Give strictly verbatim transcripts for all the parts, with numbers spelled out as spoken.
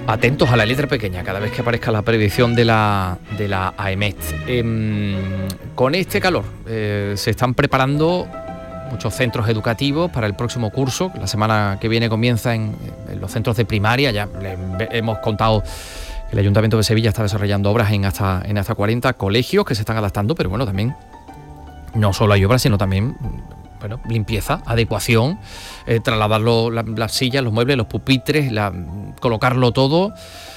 Atentos a la letra pequeña cada vez que aparezca la predicción de la, de la AEMET. Eh, con este calor eh, se están preparando muchos centros educativos para el próximo curso. La semana que viene comienza en, en los centros de primaria. Ya le, hemos contado que el Ayuntamiento de Sevilla está desarrollando obras en hasta, en hasta cuarenta colegios que se están adaptando, pero bueno, también no solo hay obras, sino también... Bueno, limpieza, adecuación, eh, trasladar lo, la, las sillas, los muebles, los pupitres, la, colocarlo todo.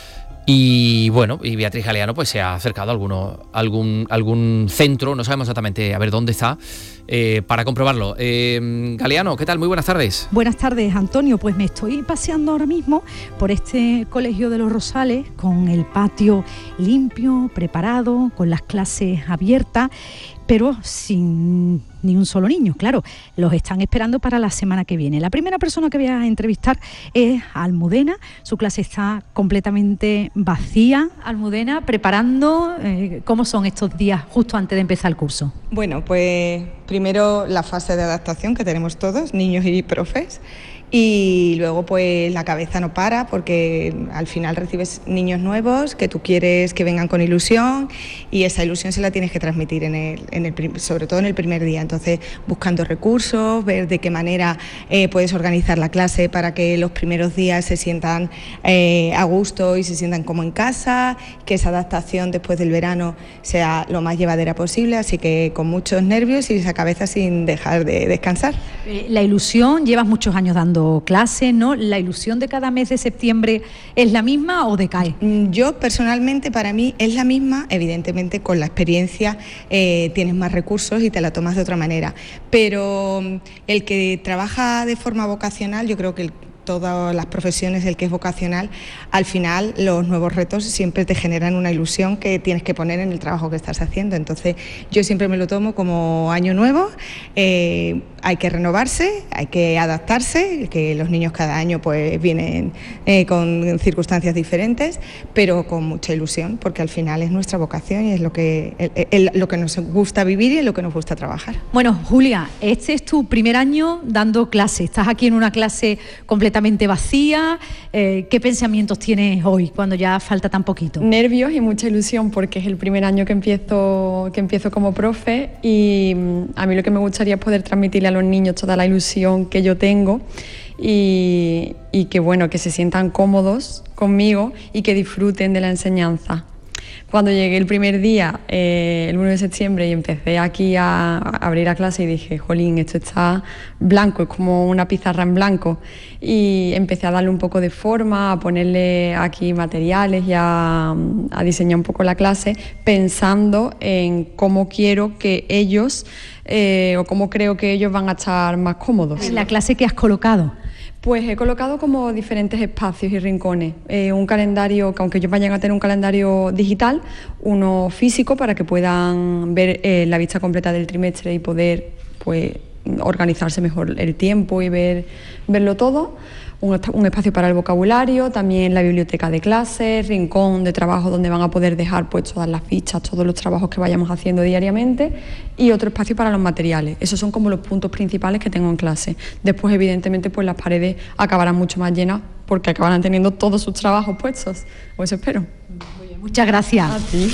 Y bueno, y Beatriz Galeano pues se ha acercado a alguno, algún, algún centro, no sabemos exactamente a ver dónde está, eh, para comprobarlo. Eh, Galeano, ¿qué tal? Muy buenas tardes. Buenas tardes, Antonio. Pues me estoy paseando ahora mismo por este Colegio de los Rosales, con el patio limpio, preparado, con las clases abiertas, pero sin ni un solo niño, claro, los están esperando para la semana que viene. La primera persona que voy a entrevistar es Almudena, su clase está completamente vacía. Almudena, preparando, eh, ¿cómo son estos días justo antes de empezar el curso? Bueno, pues primero la fase de adaptación que tenemos todos, niños y profes, y luego pues la cabeza no para porque al final recibes niños nuevos que tú quieres que vengan con ilusión y esa ilusión se la tienes que transmitir en el, en el, sobre todo en el primer día. Entonces buscando recursos, ver de qué manera eh, puedes organizar la clase para que los primeros días se sientan eh, a gusto y se sientan como en casa, que esa adaptación después del verano sea lo más llevadera posible, así que con muchos nervios y esa cabeza sin dejar de descansar. Eh, la ilusión, llevas muchos años dando clases, ¿no? ¿La ilusión de cada mes de septiembre es la misma o decae? Yo personalmente, para mí es la misma. Evidentemente con la experiencia eh, tienes más recursos y te la tomas de otra manera, pero el que trabaja de forma vocacional, yo creo que el todas las profesiones, el que es vocacional, al final los nuevos retos siempre te generan una ilusión que tienes que poner en el trabajo que estás haciendo. Entonces yo siempre me lo tomo como año nuevo, eh, hay que renovarse, hay que adaptarse, que los niños cada año pues vienen eh, con circunstancias diferentes, pero con mucha ilusión, porque al final es nuestra vocación y es lo que, el, el, lo que nos gusta vivir y en lo que nos gusta trabajar. Bueno, Julia, este es tu primer año dando clase, estás aquí en una clase completamente vacía. Eh, ¿qué pensamientos tienes hoy cuando ya falta tan poquito? Nervios y mucha ilusión porque es el primer año que empiezo, que empiezo como profe y a mí lo que me gustaría es poder transmitirle a los niños toda la ilusión que yo tengo y, y que bueno, que se sientan cómodos conmigo y que disfruten de la enseñanza. Cuando llegué el primer día, eh, el uno de septiembre, y empecé aquí a, a abrir la clase y dije, jolín, esto está blanco, es como una pizarra en blanco. Y empecé a darle un poco de forma, a ponerle aquí materiales y a, a diseñar un poco la clase, pensando en cómo quiero que ellos, eh, o cómo creo que ellos van a estar más cómodos. ¿En la clase que has colocado? Pues he colocado como diferentes espacios y rincones, eh, un calendario, que aunque ellos vayan a tener un calendario digital, uno físico para que puedan ver eh, la vista completa del trimestre y poder pues organizarse mejor el tiempo y ver, verlo todo. Un, un espacio para el vocabulario, también la biblioteca de clases, rincón de trabajo donde van a poder dejar pues todas las fichas, todos los trabajos que vayamos haciendo diariamente y otro espacio para los materiales. Esos son como los puntos principales que tengo en clase. Después, evidentemente, pues las paredes acabarán mucho más llenas porque acabarán teniendo todos sus trabajos puestos. Pues eso espero. Muy bien, muchas gracias. A ti.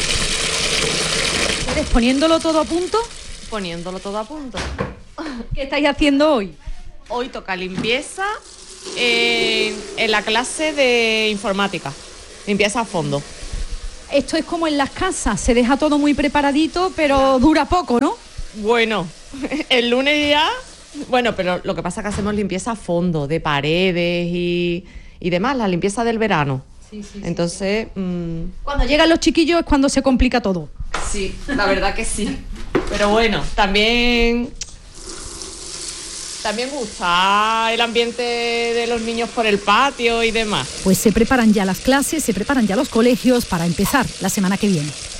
¿Eres poniéndolo todo a punto? Poniéndolo todo a punto. ¿Qué estáis haciendo hoy? Hoy toca limpieza eh, en la clase de informática, limpieza a fondo. Esto es como en las casas, se deja todo muy preparadito, pero dura poco, ¿no? Bueno, el lunes ya, bueno, pero lo que pasa es que hacemos limpieza a fondo, de paredes y, y demás, la limpieza del verano. Sí, sí, Entonces... sí. Mmm, cuando llegan los chiquillos es cuando se complica todo. Sí, la verdad que sí. Pero bueno, también... También gusta el ambiente de los niños por el patio y demás. Pues se preparan ya las clases, se preparan ya los colegios para empezar la semana que viene.